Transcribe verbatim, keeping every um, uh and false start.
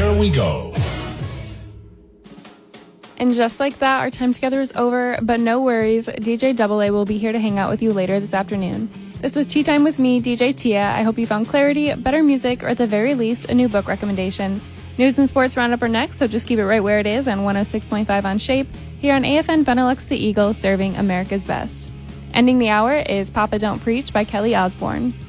Here we go. And just like that, our time together is over, but no worries, D J Double A will be here to hang out with you later this afternoon. This was Tea Time with me, D J Tia. I hope you found clarity, better music, or at the very least, a new book recommendation. News and sports roundup are next, so just keep it right where it is on one oh six point five on Shape, here on A F N Benelux the Eagle, serving America's best. Ending the hour is Papa Don't Preach by Kelly Osbourne.